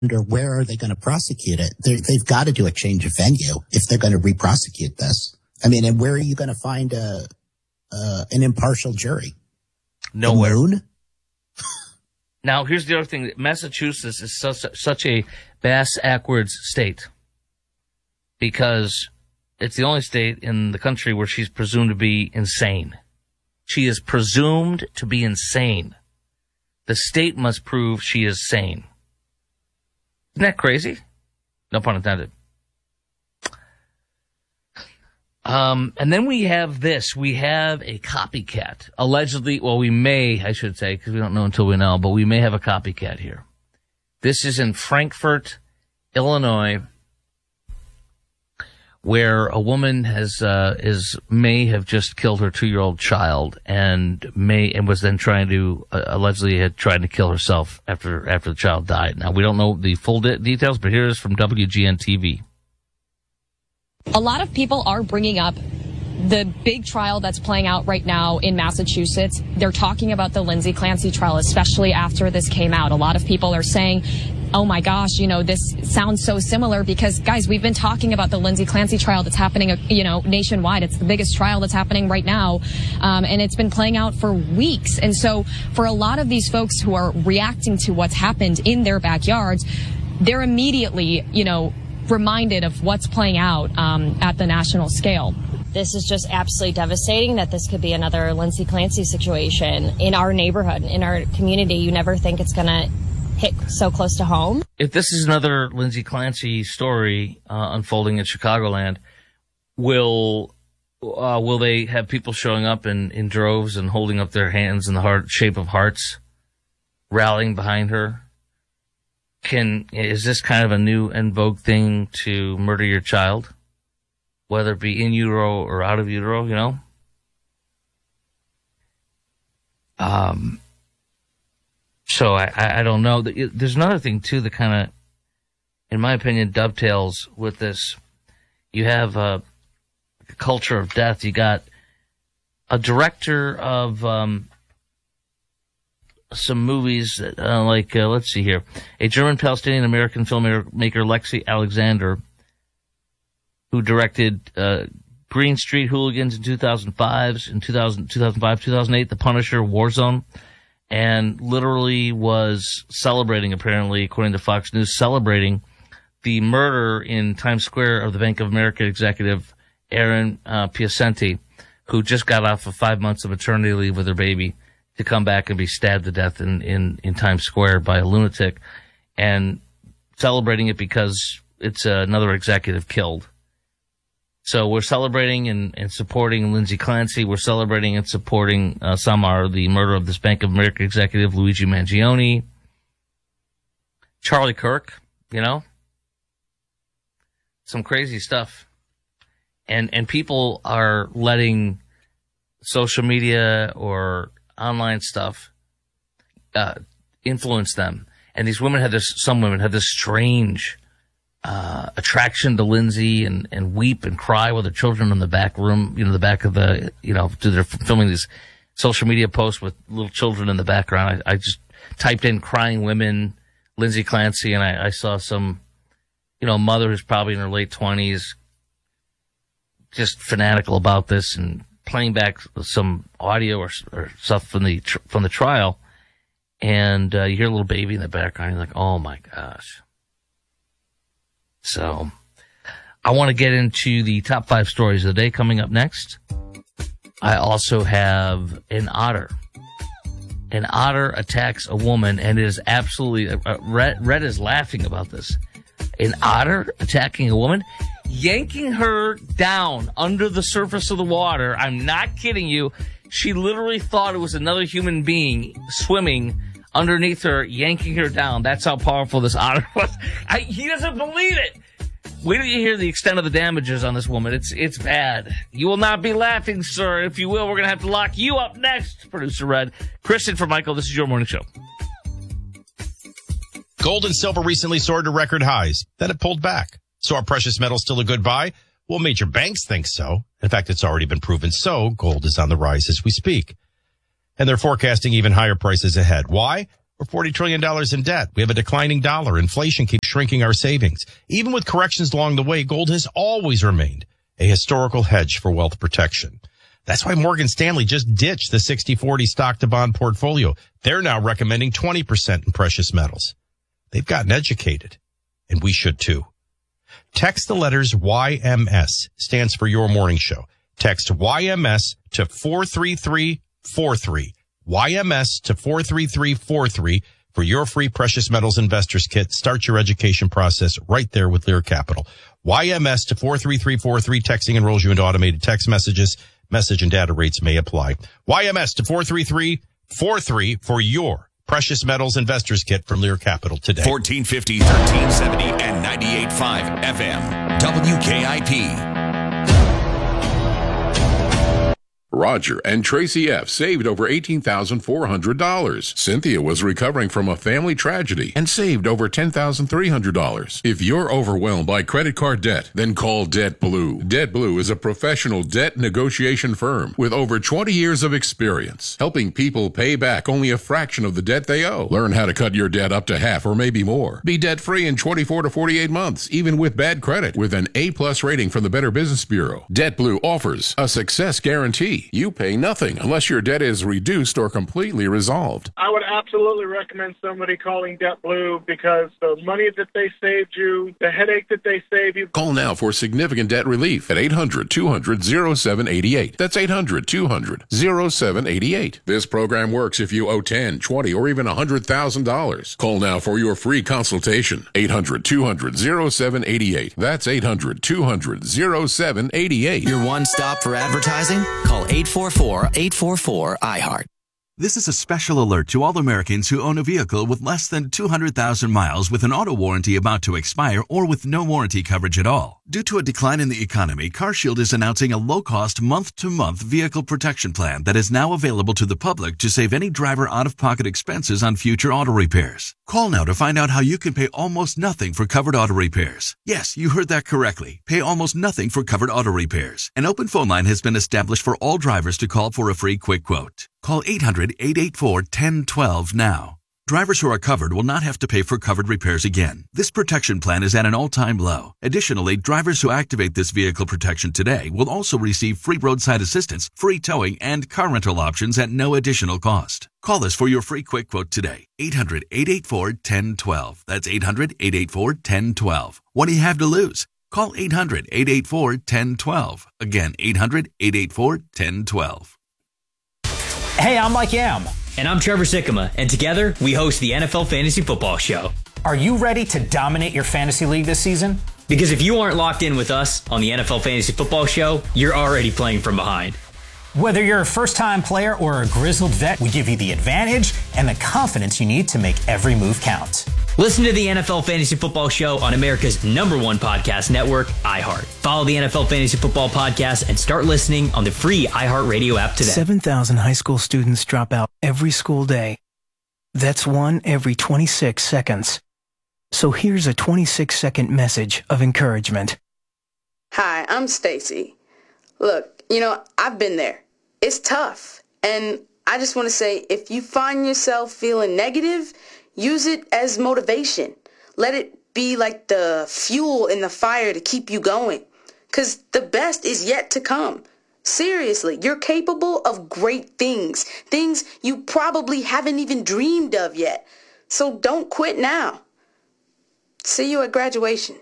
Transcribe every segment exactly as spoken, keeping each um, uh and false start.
or where are they going to prosecute it? They're, they've got to do a change of venue if they're going to re-prosecute this. I mean, and where are you going to find a uh, an impartial jury? Nowhere. The moon? Now, here's the other thing. Massachusetts is such, such a bass-ackwards state because it's the only state in the country where she's presumed to be insane. She is presumed to be insane. The state must prove she is sane. Isn't that crazy? No pun intended. Um, and then we have this. We have a copycat. Allegedly, well, we may, I should say, because we don't know until we know, but we may have a copycat here. This is in Frankfort, Illinois, where a woman has, uh, is, may have just killed her two-year-old child and may, and was then trying to, uh, allegedly had tried to kill herself after, after the child died. Now, we don't know the full de- details, but here is from W G N T V. A lot of people are bringing up the big trial that's playing out right now in Massachusetts. They're talking about the Lindsay Clancy trial, especially after this came out. A lot of people are saying, oh my gosh, you know, this sounds so similar because, guys, we've been talking about the Lindsay Clancy trial that's happening, you know, nationwide. It's the biggest trial that's happening right now, um, and it's been playing out for weeks. And so for a lot of these folks who are reacting to what's happened in their backyards, they're immediately, you know, reminded of what's playing out um, at the national scale. This is just absolutely devastating that this could be another Lindsay Clancy situation in our neighborhood, in our community. You never think it's going to hit so close to home. If this is another Lindsay Clancy story uh, unfolding in Chicagoland, will uh, will they have people showing up in, in droves and holding up their hands in the heart shape of hearts, rallying behind her? Can is this kind of a new en vogue thing to murder your child, whether it be in utero or out of utero? You know. Um. So I, I don't know. There's another thing too that kind of, in my opinion, dovetails with this. You have a, a culture of death. You got a director of um, some movies, uh, like uh, let's see here, a German Palestinian American filmmaker Lexi Alexander, who directed uh, Green Street Hooligans in two thousand five, in two thousand, two thousand five, two thousand eight, The Punisher, Warzone. And literally was celebrating, apparently, according to Fox News, celebrating the murder in Times Square of the Bank of America executive Aaron uh, Piacenti, who just got off of five months of maternity leave with her baby to come back and be stabbed to death in, in, in Times Square by a lunatic, and celebrating it because it's uh, another executive killed. So we're celebrating and, and supporting Lindsay Clancy. We're celebrating and supporting uh, Samar, the murder of this Bank of America executive, Luigi Mangione. Charlie Kirk, you know? Some crazy stuff. And and people are letting social media or online stuff uh, influence them. And these women had this, some women had this strange Uh, attraction to Lindsay and, and weep and cry with their children in the back room, you know, the back of the, you know, they're filming these social media posts with little children in the background. I, I just typed in crying women, Lindsay Clancy, and I, I saw some, you know, mother who's probably in her late twenties, just fanatical about this and playing back some audio or, or stuff from the, from the trial. And, uh, you hear a little baby in the background. You're like, oh my gosh. So, I want to get into the top five stories of the day coming up next. I also have an otter. An otter attacks a woman, and it is absolutely, uh, Red, Red is laughing about this. An otter attacking a woman, yanking her down under the surface of the water. I'm not kidding you. She literally thought it was another human being swimming underneath her, yanking her down. That's how powerful this otter was. I, he doesn't believe it. Wait till you hear the extent of the damages on this woman. It's it's bad. You will not be laughing, sir. If you will, we're going to have to lock you up next. Producer Red. Kristen for Michael, this is your morning show. Gold and silver recently soared to record highs. Then it pulled back. So are precious metals still a good buy? Well, major banks think so. In fact, it's already been proven so. Gold is on the rise as we speak. And they're forecasting even higher prices ahead. Why? We're forty trillion dollars in debt. We have a declining dollar. Inflation keeps shrinking our savings. Even with corrections along the way, gold has always remained a historical hedge for wealth protection. That's why Morgan Stanley just ditched the sixty forty stock to bond portfolio. They're now recommending twenty percent in precious metals. They've gotten educated, and we should too. Text the letters Y M S, stands for Your Morning Show. Text Y M S to four three three four three. Y M S to four three three four three for your free precious metals investors kit. Start your education process right there with Lear Capital. Y M S to four three three four three. Texting enrolls you into automated text messages. Message and data rates may apply. Y M S to four three three four three for your precious metals investors kit from Lear Capital today. fourteen fifty, thirteen seventy, and ninety-eight point five F M. W K I P. Roger and Tracy F. saved over eighteen thousand four hundred dollars. Cynthia was recovering from a family tragedy and saved over ten thousand three hundred dollars. If you're overwhelmed by credit card debt, then call Debt Blue. Debt Blue is a professional debt negotiation firm with over twenty years of experience, helping people pay back only a fraction of the debt they owe. Learn how to cut your debt up to half or maybe more. Be debt-free in twenty-four to forty-eight months, even with bad credit, with an A-plus rating from the Better Business Bureau. Debt Blue offers a success guarantee. You pay nothing unless your debt is reduced or completely resolved. I would absolutely recommend somebody calling Debt Blue because the money that they saved you, the headache that they saved you. Call now for significant debt relief at eight hundred two hundred oh seven eight eight. That's eight hundred two hundred oh seven eight eight. This program works if you owe ten, twenty, or even one hundred thousand dollars. Call now for your free consultation. eight hundred two hundred oh seven eight eight. That's eight hundred two hundred oh seven eight eight. Your one stop for advertising? Call eight four four, eight four four, I heart. This is a special alert to all Americans who own a vehicle with less than two hundred thousand miles with an auto warranty about to expire or with no warranty coverage at all. Due to a decline in the economy, CarShield is announcing a low-cost month-to-month vehicle protection plan that is now available to the public to save any driver out-of-pocket expenses on future auto repairs. Call now to find out how you can pay almost nothing for covered auto repairs. Yes, you heard that correctly. Pay almost nothing for covered auto repairs. An open phone line has been established for all drivers to call for a free quick quote. Call eight hundred, eight eight four, one zero one two now. Drivers who are covered will not have to pay for covered repairs again. This protection plan is at an all-time low. Additionally, drivers who activate this vehicle protection today will also receive free roadside assistance, free towing, and car rental options at no additional cost. Call us for your free quick quote today. eight hundred, eight eight four, one zero one two. That's eight hundred, eight eight four, one zero one two. What do you have to lose? Call eight hundred, eight eight four, one zero one two. Again, eight hundred, eight eight four, one zero one two. Hey, I'm Mike Yam. And I'm Trevor Sikkema, and together we host the N F L Fantasy Football Show. Are you ready to dominate your fantasy league this season? Because if you aren't locked in with us on the N F L Fantasy Football Show, you're already playing from behind. Whether you're a first-time player or a grizzled vet, we give you the advantage and the confidence you need to make every move count. Listen to the N F L Fantasy Football Show on America's number one podcast network, iHeart. Follow the N F L Fantasy Football Podcast and start listening on the free iHeartRadio app today. seven thousand high school students drop out every school day. That's one every twenty-six seconds. So here's a twenty-six second message of encouragement. Hi, I'm Stacy. Look, you know, I've been there. It's tough. And I just want to say, if you find yourself feeling negative, use it as motivation. Let it be like the fuel in the fire to keep you going. Because the best is yet to come. Seriously, you're capable of great things. Things you probably haven't even dreamed of yet. So don't quit now. See you at graduation.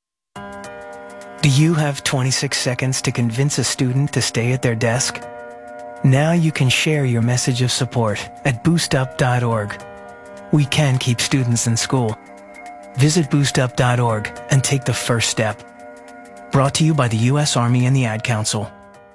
Do you have twenty-six seconds to convince a student to stay at their desk? Now you can share your message of support at boost up dot org. We can keep students in school. Visit boost up dot org and take the first step. Brought to you by the U S Army and the Ad Council.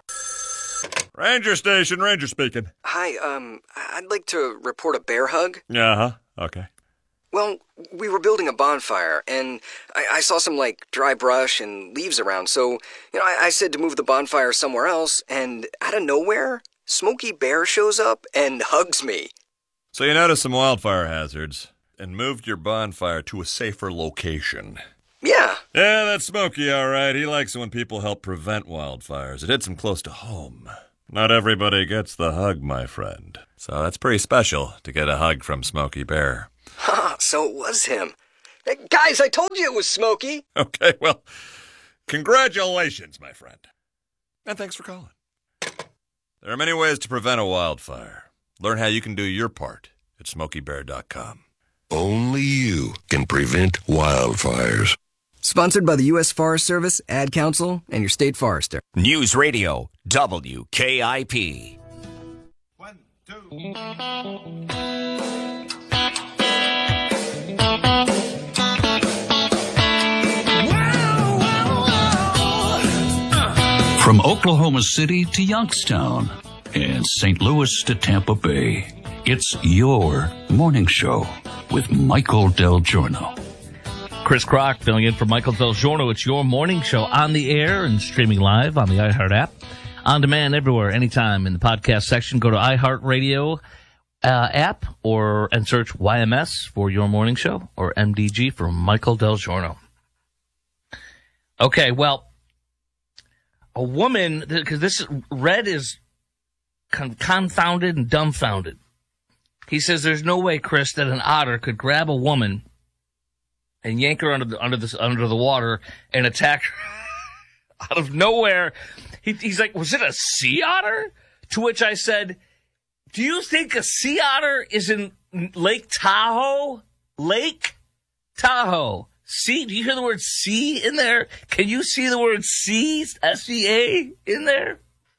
Ranger Station, Ranger speaking. Hi, um, I'd like to report a bear hug. Uh-huh, okay. Well, we were building a bonfire, and I, I saw some, like, dry brush and leaves around, so, you know, I, I said to move the bonfire somewhere else, and out of nowhere, Smokey Bear shows up and hugs me. So you noticed some wildfire hazards and moved your bonfire to a safer location. Yeah. Yeah, that's Smokey, all right. He likes it when people help prevent wildfires. It hits him close to home. Not everybody gets the hug, my friend. So that's pretty special to get a hug from Smokey Bear. Ha, so it was him. Hey, guys, I told you it was Smokey. Okay, well, congratulations, my friend. And thanks for calling. There are many ways to prevent a wildfire. Learn how you can do your part at smokey bear dot com. Only you can prevent wildfires. Sponsored by the U S Forest Service, Ad Council, and your state forester. News Radio, W K I P. One, two. From Oklahoma City to Youngstown and Saint Louis to Tampa Bay, it's your morning show with Michael Del Giorno. Chris Crock filling in for Michael Del Giorno. It's your morning show on the air and streaming live on the iHeart app. On demand everywhere, anytime in the podcast section. Go to iHeartRadio uh, app or and search Y M S for your morning show or M D G for Michael Del Giorno. Okay, well, a woman, because this Red is con- confounded and dumbfounded. He says there's no way, Chris, that an otter could grab a woman and yank her under the under the under the water and attack her out of nowhere. He, he's like, was it a sea otter? To which I said, do you think a sea otter is in Lake Tahoe? Lake Tahoe. See, do you hear the word sea in there? Can you see the word sea, S E A, in there?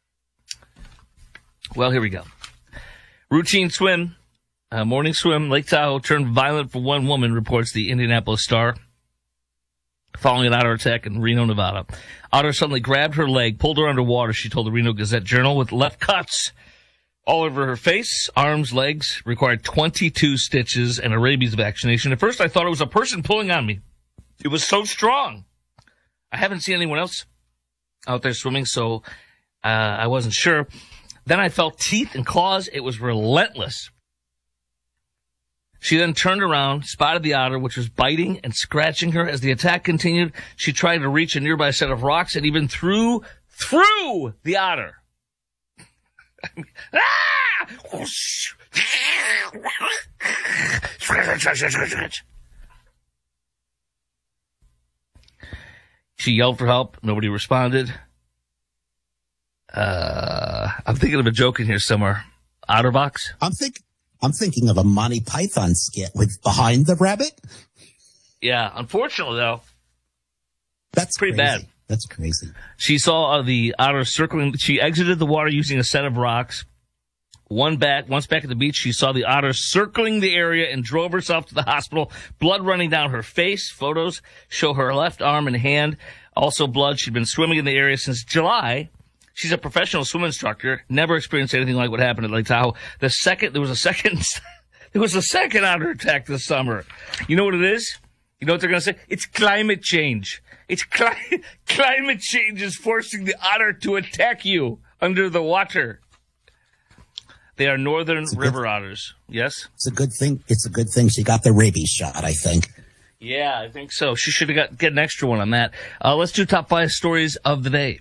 Well, here we go. Routine swim. Uh, morning swim, Lake Tahoe turned violent for one woman, reports the Indianapolis Star, following an otter attack in Reno, Nevada. Otter suddenly grabbed her leg, pulled her underwater, she told the Reno Gazette-Journal, with left cuts all over her face, arms, legs, required twenty-two stitches and a rabies vaccination. At first, I thought it was a person pulling on me. It was so strong. I haven't seen anyone else out there swimming, so uh, I wasn't sure. Then I felt teeth and claws. It was relentless. She then turned around, spotted the otter, which was biting and scratching her. As the attack continued, she tried to reach a nearby set of rocks and even threw, threw the otter. She yelled for help. Nobody responded. Uh, I'm thinking of a joke in here somewhere. Otterbox? I'm thinking. I'm thinking of a Monty Python skit with Behind the Rabbit. Yeah, unfortunately, though, that's pretty crazy. bad. That's crazy. She saw uh, the otter circling. She exited the water using a set of rocks. One back, once back at the beach, she saw the otter circling the area and drove herself to the hospital. Blood running down her face. Photos show her left arm and hand. Also blood. She'd been swimming in the area since July. She's a professional swim instructor. Never experienced anything like what happened at Lake Tahoe. The second, there was a second, there was a second otter attack this summer. You know what it is? You know what they're going to say? It's climate change. It's cli- climate change is forcing the otter to attack you under the water. They are northern river good, otters. Yes? It's a good thing. It's a good thing she got the rabies shot, I think. Yeah, I think so. She should have got get an extra one on that. Uh, let's do top five stories of the day.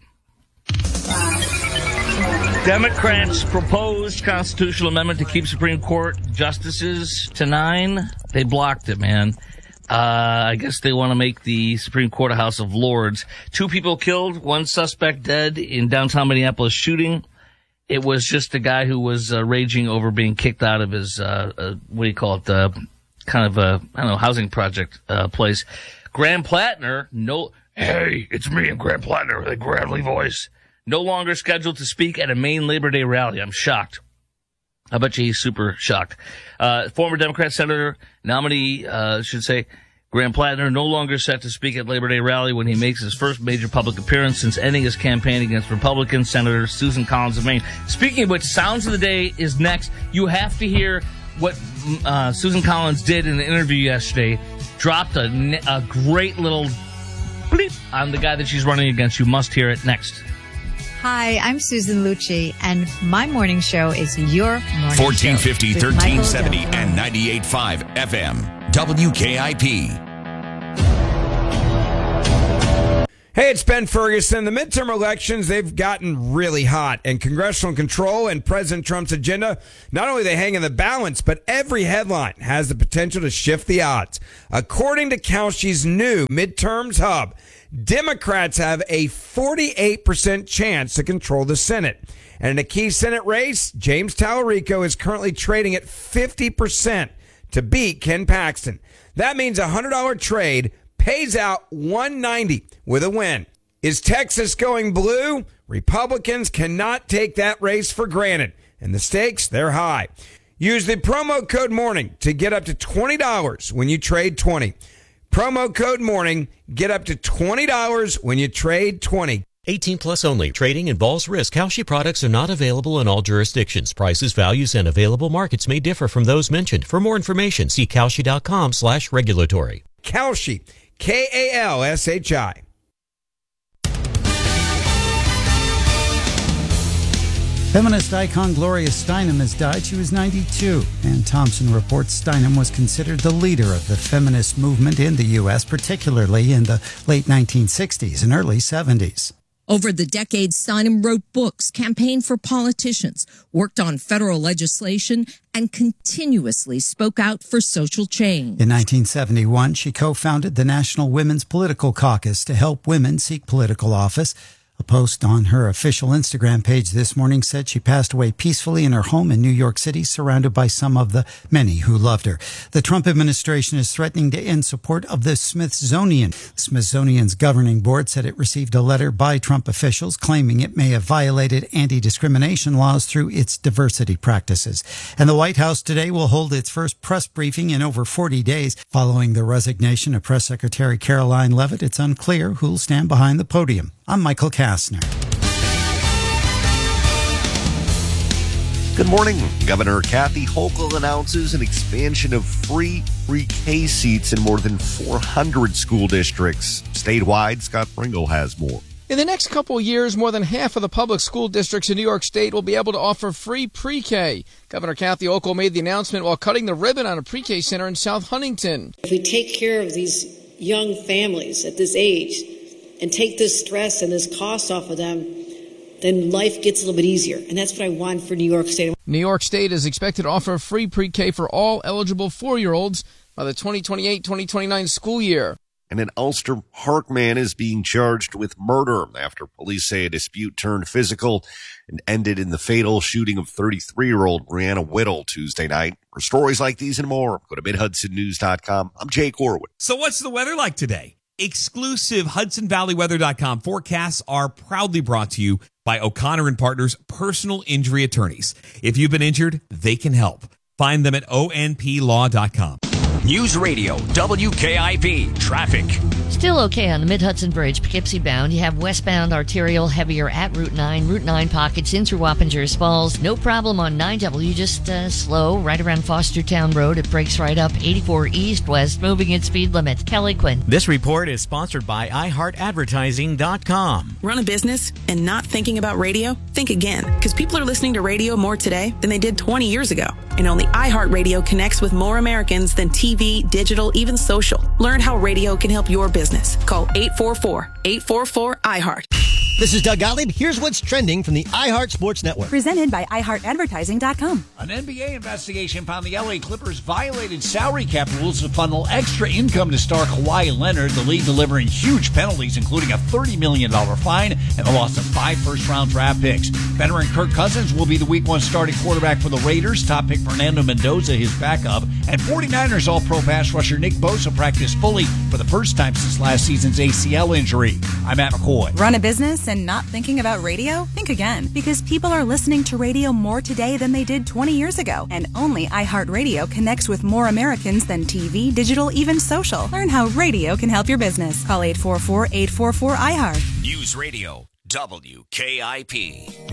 Democrats proposed constitutional amendment to keep Supreme Court justices to nine. They blocked it, man. Uh, I guess they want to make the Supreme Court a House of Lords. Two people killed, one suspect dead in downtown Minneapolis shooting. It was just a guy who was uh, raging over being kicked out of his, uh, uh, what do you call it, uh, kind of a, I don't know, housing project uh, place. Graham Plattner, no, hey, it's me and Graham Plattner with a gravelly voice. No longer scheduled to speak at a Maine Labor Day rally. I'm shocked. I bet you he's super shocked. Uh, former Democrat Senator nominee, uh, should say, Graham Plattner, no longer set to speak at Labor Day rally when he makes his first major public appearance since ending his campaign against Republican Senator Susan Collins of Maine. Speaking of which, Sounds of the Day is next. You have to hear what uh, Susan Collins did in the interview yesterday. Dropped a, a great little bleep on the guy that she's running against. You must hear it next. Hi, I'm Susan Lucci, and my morning show is your morning fourteen fifty, show. thirteen seventy, and ninety-eight point five F M. W K I P. Hey, it's Ben Ferguson. The midterm elections, they've gotten really hot, and congressional control and President Trump's agenda, not only they hang in the balance, but every headline has the potential to shift the odds. According to Kalshi's new Midterms Hub, Democrats have a forty-eight percent chance to control the Senate. And in a key Senate race, James Tallarico is currently trading at fifty percent to beat Ken Paxton. That means a one hundred dollars trade pays out one hundred ninety dollars with a win. Is Texas going blue? Republicans cannot take that race for granted, and the stakes, they're high. Use the promo code MORNING to get up to twenty dollars when you trade twenty. Promo code MORNING, get up to twenty dollars when you trade twenty. eighteen plus only. Trading involves risk. Kalshi products are not available in all jurisdictions. Prices, values, and available markets may differ from those mentioned. For more information, see Kalshi.com slash regulatory. Kalshi, K A L S H I. Feminist icon Gloria Steinem has died. She was ninety-two. Ann Thompson reports Steinem was considered the leader of the feminist movement in the U S, particularly in the late nineteen sixties and early seventies. Over the decades, Steinem wrote books, campaigned for politicians, worked on federal legislation, and continuously spoke out for social change. In nineteen seventy-one, she co-founded the National Women's Political Caucus to help women seek political office. A post on her official Instagram page this morning said she passed away peacefully in her home in New York City, surrounded by some of the many who loved her. The Trump administration is threatening to end support of the Smithsonian. The Smithsonian's governing board said it received a letter by Trump officials claiming it may have violated anti-discrimination laws through its diversity practices. And the White House today will hold its first press briefing in over forty days. Following the resignation of Press Secretary Caroline Leavitt, it's unclear who'll stand behind the podium. I'm Michael Kastner. Good morning. Governor Kathy Hochul announces an expansion of free pre-K seats in more than four hundred school districts. Statewide, Scott Pringle has more. In the next couple of years, more than half of the public school districts in New York State will be able to offer free pre-K. Governor Kathy Hochul made the announcement while cutting the ribbon on a pre-K center in South Huntington. If we take care of these young families at this age and take this stress and this cost off of them, then life gets a little bit easier. And that's what I want for New York State. New York State is expected to offer free pre-K for all eligible four-year-olds by the twenty twenty-eight twenty twenty-nine school year. And an Ulster Park man is being charged with murder after police say a dispute turned physical and ended in the fatal shooting of thirty-three-year-old Brianna Whittle Tuesday night. For stories like these and more, go to mid hudson news dot com. I'm Jake Orwood. So what's the weather like today? Exclusive Hudson Valley Weather dot com forecasts are proudly brought to you by O'Connor and Partners Personal Injury Attorneys. If you've been injured, they can help. Find them at O N P law dot com. News Radio, W K I P, traffic. Still okay on the Mid-Hudson Bridge, Poughkeepsie bound. You have westbound arterial heavier at Route nine. Route nine pockets in through Wappingers Falls. No problem on nine W, just uh, slow right around Fostertown Road. It breaks right up eighty-four east-west, moving at speed limit. Kelly Quinn. This report is sponsored by i heart advertising dot com. Run a business and not thinking about radio? Think again, because people are listening to radio more today than they did twenty years ago. And only iHeartRadio connects with more Americans than T V, digital, even social. Learn how radio can help your business. Call eight four four, eight four four, I heart. This is Doug Gottlieb. Here's what's trending from the iHeart Sports Network. Presented by i heart advertising dot com. An N B A investigation found the L A Clippers violated salary cap rules to funnel extra income to star Kawhi Leonard, the league delivering huge penalties, including a thirty million dollars fine and the loss of five first-round draft picks. Veteran Kirk Cousins will be the week one starting quarterback for the Raiders. Top pick Fernando Mendoza, his backup. And 49ers All-Pro pass rusher Nick Bosa practiced fully for the first time since last season's A C L injury. I'm Matt McCoy. Run a business and not thinking about radio? Think again, because people are listening to radio more today than they did twenty years ago. And only iHeartRadio connects with more Americans than T V, digital, even social. Learn how radio can help your business. Call eight four four, eight four four, I heart. News Radio, W K I P.